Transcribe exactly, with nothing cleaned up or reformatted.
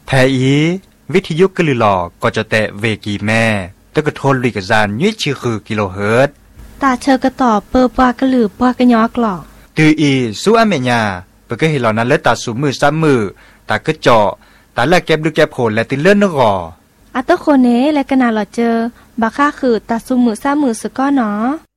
แพอีวิทยุกลือหลอกก็จะแตะเวกีแม่ตะกะทนลิกจานยุ้ยชื่อคือกิโลเฮิรตซ์ตาเชอกระต่อเปอปากระหลือปากระยอกหลอกตืออีสู้อเมญาเปก็เห็นเหล่านั้นและตาสูมือซ้ำมือตากระเจาะตาแลกแก็บดูแก็บโผลและติเลื่อนนกออัตโคเนและกนาหลอเจอบักค่าคือตาสูมือซ้ำมือสก้อเนาะ